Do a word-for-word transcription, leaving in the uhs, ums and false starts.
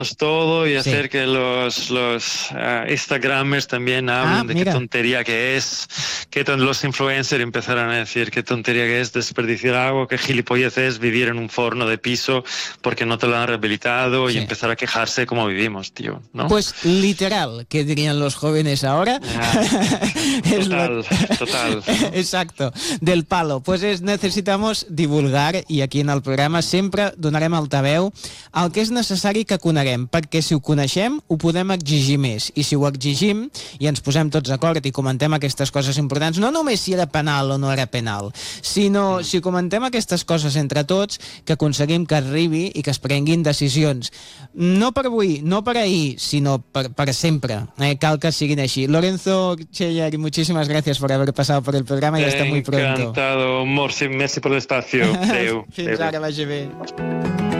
todo y Sí. hacer que los, los uh, Instagramers también hablen Ah, de mira. qué tontería que es, que ton- los influencers empezaron a decir qué tontería que es desperdiciar agua, qué gilipollez es vivir en un forno de piso porque no te lo han rehabilitado y Sí. empezar a quejarse como vivimos, tío, ¿no? Pues literal, que dirían los jóvenes ahora. Ah, Es lo- total, total. Exacto, del palo. Pues és, necessitamos divulgar, i aquí en el programa sempre donarem altaveu al que és necessari que coneguem, perquè si ho coneixem ho podem exigir més, i si ho exigim i ens posem tots d'acord i comentem aquestes coses importants, no només si era penal o no era penal, sinó mm. si comentem aquestes coses entre tots, que aconseguim que arribi i que es prenguin decisions, no per avui, no per ahir, sino per, per sempre. Eh, cal que siguin així. Lorenzo Cheyer, muchísimas gracias por haber pasado por el programa y hasta muy pronto. Encantado, Morsi, merci por el espacio. Adeu. Fins ara, vagi bé.